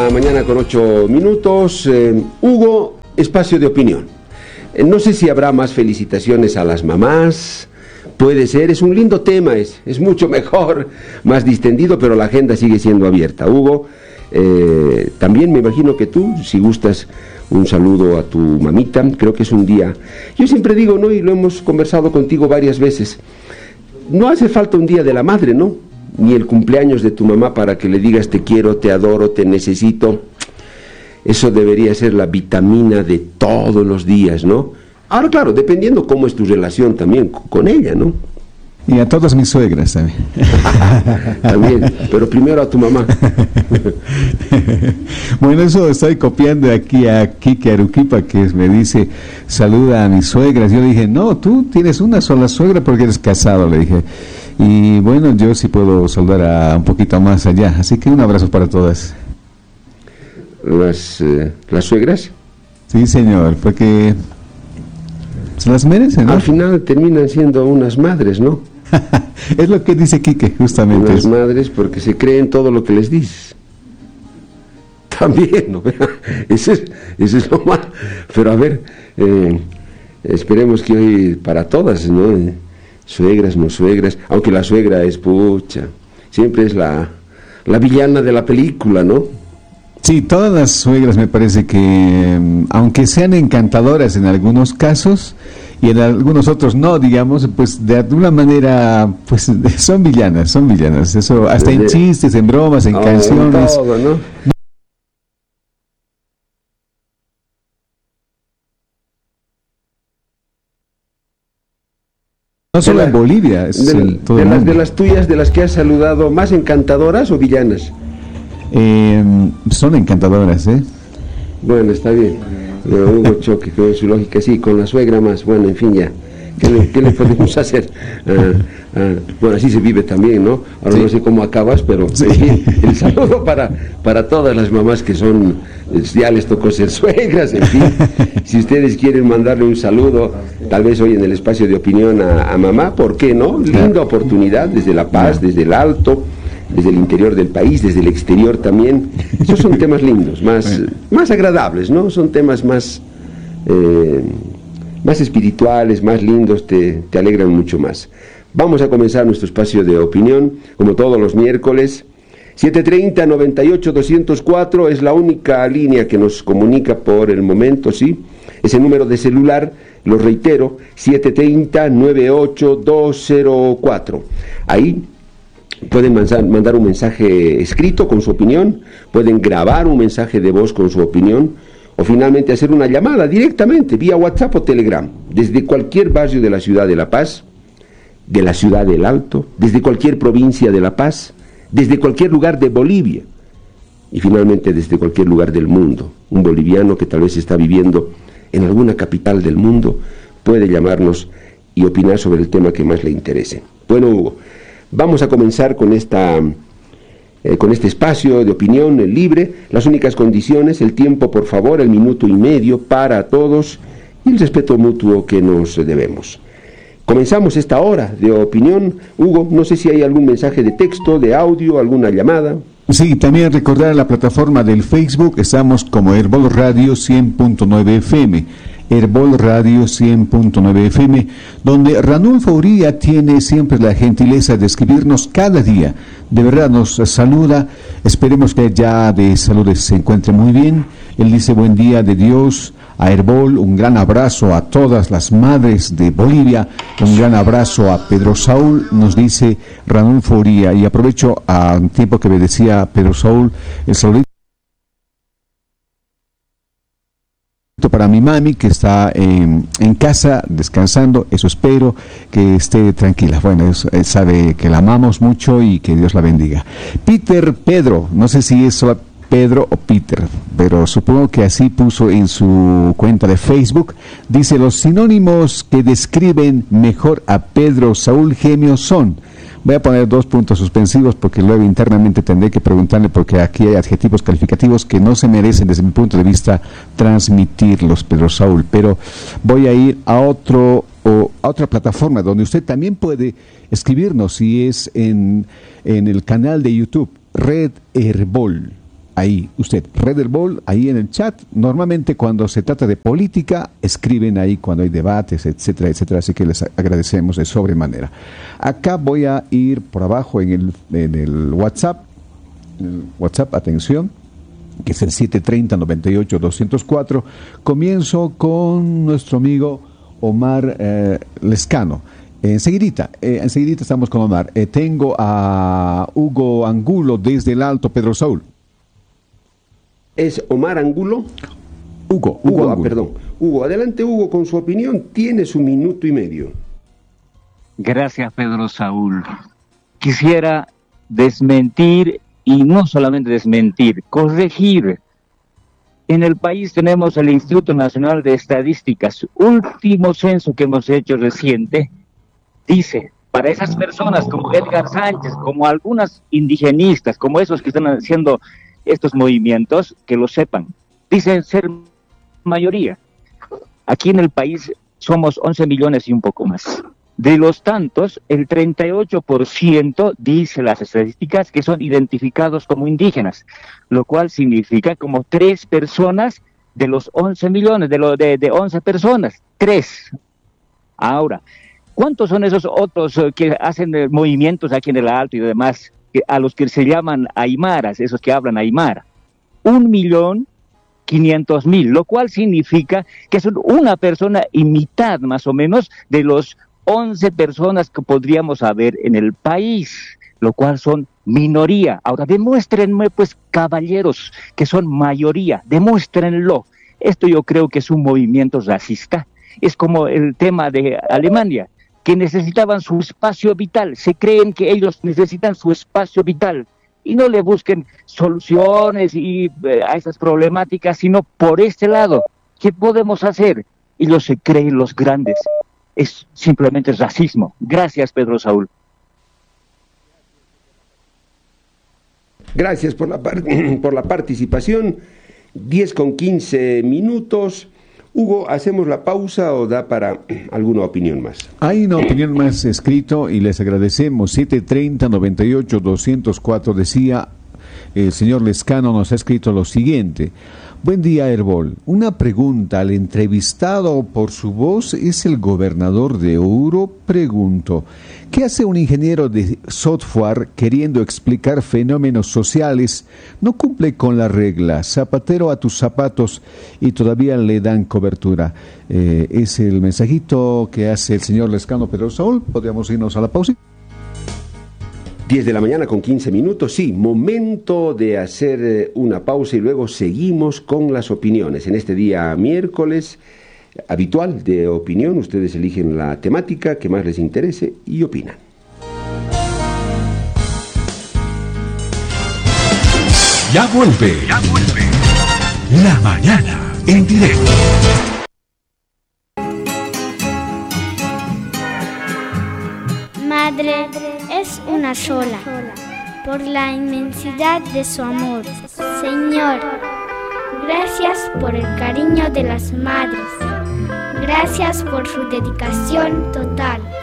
la mañana con 8 minutos. Hugo, espacio de opinión. No sé si habrá más felicitaciones a las mamás. Puede ser, es un lindo tema, es mucho mejor, más distendido, pero la agenda sigue siendo abierta. Hugo, también me imagino que tú, si gustas, un saludo a tu mamita. Creo que es un día, yo siempre digo, ¿no? Y lo hemos conversado contigo varias veces, no hace falta un día de la madre, ¿no? Ni el cumpleaños de tu mamá para que le digas te quiero, te adoro, te necesito. Eso debería ser la vitamina de todos los días, ¿no? Ahora, claro, dependiendo cómo es tu relación también con ella, ¿no? Y a todas mis suegras también. También, pero primero a tu mamá. Bueno, eso estoy copiando aquí a Kike Aruquipa, que me dice, saluda a mis suegras. Yo le dije, no, tú tienes una sola suegra porque eres casado, le dije. Y bueno, yo sí puedo saludar a un poquito más allá. Así que un abrazo para todas. ¿Las suegras? Sí, señor, porque se las merecen, ¿no? Al final terminan siendo unas madres, ¿no? Es lo que dice Quique, justamente. Unas madres porque se creen todo lo que les dices. También, ¿no? Eso es lo malo. Pero a ver, esperemos que hoy para todas, ¿no? Suegras, no suegras, aunque la suegra es pucha, siempre es la villana de la película, ¿no? Sí, todas las suegras me parece que, aunque sean encantadoras en algunos casos y en algunos otros no, digamos, pues de alguna manera, pues son villanas, eso hasta en chistes, en bromas, en canciones. Todo, ¿no? No solo en Bolivia, es todo el mundo. De las tuyas, de las que has saludado, ¿más encantadoras o villanas? Son encantadoras, ¿eh? Bueno, está bien. Hugo Choque, con su lógica, sí, con la suegra más. Bueno, en fin, ya. ¿Qué le podemos hacer? Bueno, así se vive también, ¿no? Ahora sí. No sé cómo acabas, pero sí. En fin, el saludo para todas las mamás que son, ya les tocó ser suegras, en fin. Si ustedes quieren mandarle un saludo, tal vez hoy en el espacio de opinión a mamá, ¿por qué no? Linda oportunidad, desde La Paz, desde el Alto, desde el interior del país, desde el exterior también. Esos son temas lindos, más agradables, ¿no? Son temas más espirituales, más lindos, te alegran mucho más. Vamos a comenzar nuestro espacio de opinión, como todos los miércoles. 730-98-204 es la única línea que nos comunica por el momento, ¿sí? Ese número de celular, lo reitero, 730-98-204. Ahí pueden mandar un mensaje escrito con su opinión, pueden grabar un mensaje de voz con su opinión, o finalmente hacer una llamada directamente, vía WhatsApp o Telegram, desde cualquier barrio de la ciudad de La Paz, de la ciudad del Alto, desde cualquier provincia de La Paz, desde cualquier lugar de Bolivia, y finalmente desde cualquier lugar del mundo. Un boliviano que tal vez está viviendo en alguna capital del mundo puede llamarnos y opinar sobre el tema que más le interese. Bueno, Hugo, vamos a comenzar con este espacio de opinión libre. Las únicas condiciones, el tiempo, por favor, el minuto y medio para todos y el respeto mutuo que nos debemos. Comenzamos esta hora de opinión. Hugo, no sé si hay algún mensaje de texto, de audio, alguna llamada. Sí, también recordar la plataforma del Facebook, estamos como Herbol Radio 100.9 FM. Herbol Radio 100.9 FM, donde Ranulfo Uría tiene siempre la gentileza de escribirnos cada día. De verdad nos saluda, esperemos que ya de salud se encuentre muy bien. Él dice buen día de Dios a Herbol, un gran abrazo a todas las madres de Bolivia, un gran abrazo a Pedro Saúl, nos dice Ranulfo Uría. Y aprovecho a un tiempo que me decía Pedro Saúl, el saludito para mi mami que está en casa descansando, eso espero que esté tranquila. Bueno, sabe que la amamos mucho y que Dios la bendiga. Pedro, no sé si es Pedro o Peter, pero supongo que así puso en su cuenta de Facebook, dice los sinónimos que describen mejor a Pedro Saúl Gemio son. Voy a poner 2 puntos suspensivos porque luego internamente tendré que preguntarle, porque aquí hay adjetivos calificativos que no se merecen desde mi punto de vista transmitirlos, Pedro Saúl, pero voy a ir a otra plataforma donde usted también puede escribirnos, y es en el canal de YouTube Red Herbol. ahí, usted, Red Herbol, ahí en el chat. Normalmente cuando se trata de política, escriben ahí cuando hay debates, etcétera, etcétera. Así que les agradecemos de sobremanera. Acá voy a ir por abajo en el WhatsApp. Atención, que es el 730-98-204. Comienzo con nuestro amigo Omar Lescano. Enseguidita estamos con Omar. Tengo a Hugo Angulo desde el Alto Pedro Saúl. ¿Es Omar Angulo? Hugo Angulo. Perdón. Hugo, adelante Hugo con su opinión. Tiene su minuto y medio. Gracias, Pedro Saúl. Quisiera desmentir, y no solamente desmentir, corregir. En el país tenemos el Instituto Nacional de Estadísticas. Último censo que hemos hecho reciente dice, para esas personas como Edgar Sánchez, como algunas indigenistas, como esos que están haciendo estos movimientos, que lo sepan, dicen ser mayoría. Aquí en el país somos 11 millones y un poco más. De los tantos, el 38% dice las estadísticas que son identificados como indígenas, lo cual significa como 3 personas de los 11 millones, de 11 personas, 3. Ahora, ¿cuántos son esos otros que hacen movimientos aquí en el Alto y demás, a los que se llaman aymaras, esos que hablan aymara? 1.500.000, lo cual significa que son una persona y mitad más o menos de los 11 personas que podríamos haber en el país, lo cual son minoría. Ahora demuéstrenme, pues, caballeros, que son mayoría, demuéstrenlo. Esto yo creo que es un movimiento racista. Es como el tema de Alemania, que necesitaban su espacio vital, se creen que ellos necesitan su espacio vital, y no le busquen soluciones a esas problemáticas, sino por este lado, ¿qué podemos hacer? Ellos se creen los grandes. Es simplemente racismo. Gracias, Pedro Saúl. Gracias por la participación. 10:15. Hugo, ¿hacemos la pausa o da para alguna opinión más? Hay una opinión más escrito y les agradecemos. 730-98-204 decía el señor Lescano, nos ha escrito lo siguiente. Buen día, Herbol. Una pregunta. ¿Al entrevistado por su voz es el gobernador de Ouro? Pregunto. ¿Qué hace un ingeniero de software queriendo explicar fenómenos sociales? No cumple con la regla. Zapatero a tus zapatos y todavía le dan cobertura. Es el mensajito que hace el señor Lescano Pedro Saúl. Podríamos irnos a la pausa. 10:15. Sí, momento de hacer una pausa y luego seguimos con las opiniones. En este día miércoles habitual de opinión, ustedes eligen la temática que más les interese y opinan. Ya vuelve. La mañana en directo. Madre es una sola, por la inmensidad de su amor. Señor, gracias por el cariño de las madres. Gracias por su dedicación total.